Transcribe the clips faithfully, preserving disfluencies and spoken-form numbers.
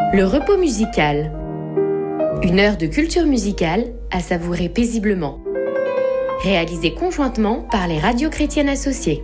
Le repos musical. Une heure de culture musicale à savourer paisiblement. Réalisée conjointement par les radios chrétiennes associées.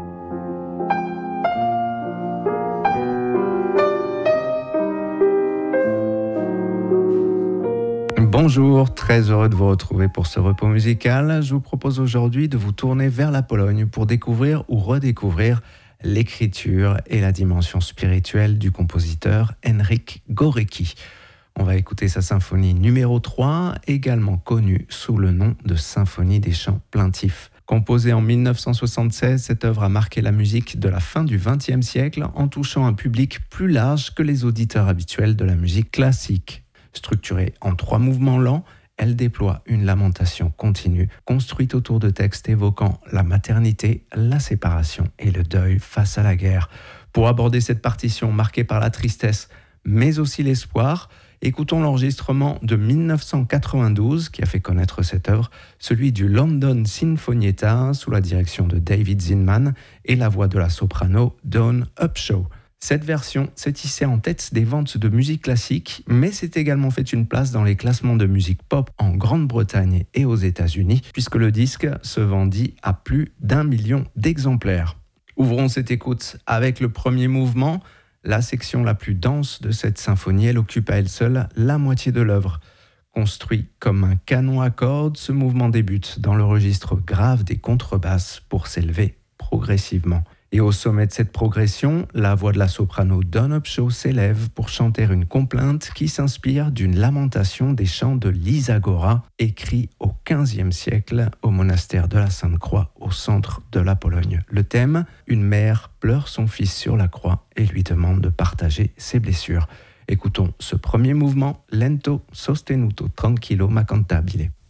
Bonjour, très heureux de vous retrouver pour ce repos musical. Je vous propose aujourd'hui de vous tourner vers la Pologne pour découvrir ou redécouvrir l'écriture et la dimension spirituelle du compositeur Henryk Górecki. On va écouter sa symphonie numéro trois, également connue sous le nom de Symphonie des chants plaintifs. Composée en dix-neuf cent soixante-seize, cette œuvre a marqué la musique de la fin du vingtième siècle en touchant un public plus large que les auditeurs habituels de la musique classique. Structurée en trois mouvements lents, elle déploie une lamentation continue, construite autour de textes évoquant la maternité, la séparation et le deuil face à la guerre. Pour aborder cette partition marquée par la tristesse, mais aussi l'espoir, écoutons l'enregistrement de dix-neuf cent quatre-vingt-douze qui a fait connaître cette œuvre, celui du London Sinfonietta sous la direction de David Zinman et la voix de la soprano Dawn Upshaw. Cette version s'est hissée en tête des ventes de musique classique, mais s'est également fait une place dans les classements de musique pop en Grande-Bretagne et aux États-Unis, puisque le disque se vendit à plus d'un million d'exemplaires. Ouvrons cette écoute avec le premier mouvement. La section la plus dense de cette symphonie, elle occupe à elle seule la moitié de l'œuvre. Construit comme un canon à cordes, ce mouvement débute dans le registre grave des contrebasses pour s'élever progressivement. Et au sommet de cette progression, la voix de la soprano Dawn Upshaw s'élève pour chanter une complainte qui s'inspire d'une lamentation des chants de l'Isagora, écrit au quinzième siècle au monastère de la Sainte-Croix au centre de la Pologne. Le thème, une mère pleure son fils sur la croix et lui demande de partager ses blessures. Écoutons ce premier mouvement, lento, sostenuto, tranquillo ma cantabile.